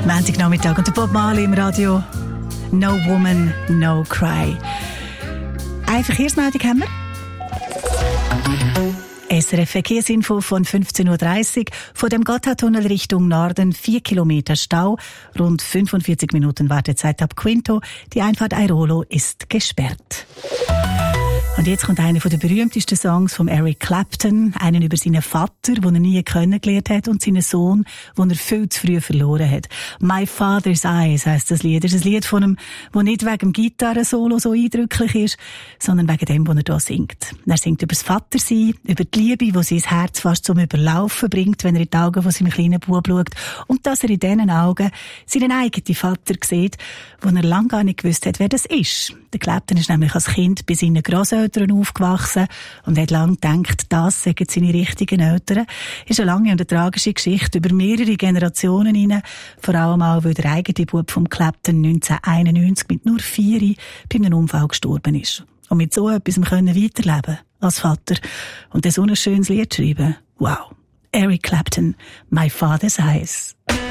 Montagnachmittag und der Bob Marley im Radio. No Woman, No Cry. Eine Verkehrsmeldung haben wir. SRF Verkehrsinfo von 15.30 Uhr. Von dem Gotthardtunnel Richtung Norden 4 Kilometer Stau. Rund 45 Minuten Wartezeit ab Quinto. Die Einfahrt Airolo ist gesperrt. Und jetzt kommt einer der berühmtesten Songs von Eric Clapton. Einen über seinen Vater, den er nie kennengelernt hat, und seinen Sohn, den er viel zu früh verloren hat. My Father's Eyes heisst das Lied. Das ist ein Lied von ihm, das nicht wegen dem Gitarrensolo so eindrücklich ist, sondern wegen dem, was er hier singt. Er singt über das Vatersein, über die Liebe, die sein Herz fast zum Überlaufen bringt, wenn er in die Augen von seinem kleinen Bub schaut. Und dass er in diesen Augen seinen eigenen Vater sieht, wo er lange gar nicht gewusst hat, wer das ist. Der Clapton ist nämlich als Kind bei seinen Grosseltern aufgewachsen und hat lange gedacht, das seien seine richtigen Eltern. Ist eine lange und eine tragische Geschichte über mehrere Generationen hinein, vor allem auch, weil der eigene Bub vom Clapton 1991 mit nur 4 bei einem Unfall gestorben ist. Und mit so etwas können weiterleben als Vater und so ein schönes Lied schreiben. Wow. Eric Clapton, My Father's Eyes.